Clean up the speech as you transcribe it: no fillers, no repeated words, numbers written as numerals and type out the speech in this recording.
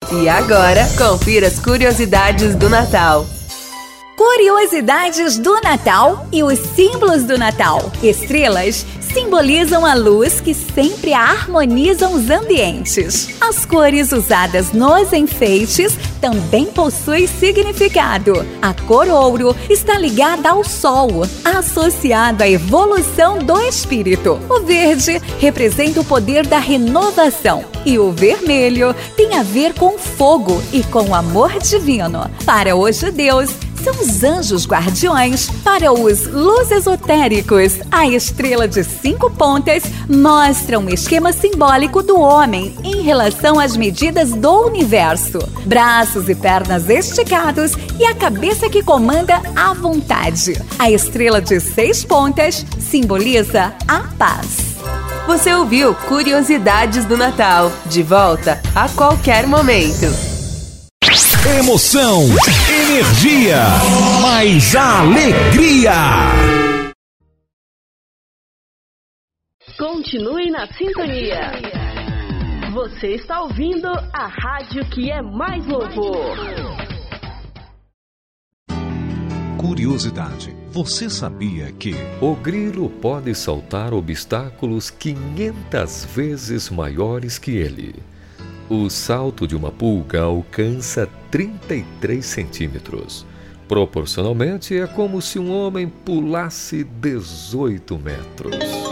E agora, confira as curiosidades do Natal. Curiosidades do Natal e os símbolos do Natal. Estrelas simbolizam a luz que sempre harmonizam os ambientes. As cores usadas nos enfeites também possuem significado. A cor ouro está ligada ao sol, associado à evolução do espírito. O verde representa o poder da renovação. E o vermelho tem a ver com fogo e com o amor divino. Para os judeus, são os anjos guardiões. Para os lusesotéricos, a estrela de 5 pontas mostra um esquema simbólico do homem em relação às medidas do universo. Braços e pernas esticados e a cabeça que comanda a vontade. A estrela de 6 pontas simboliza a paz. Você ouviu Curiosidades do Natal. De volta a qualquer momento. Emoção, energia, mais alegria. Continue na sintonia. Você está ouvindo a rádio que é mais louvor. Curiosidade. Você sabia que o grilo pode saltar obstáculos 500 vezes maiores que ele? O salto de uma pulga alcança 33 centímetros. Proporcionalmente, é como se um homem pulasse 18 metros.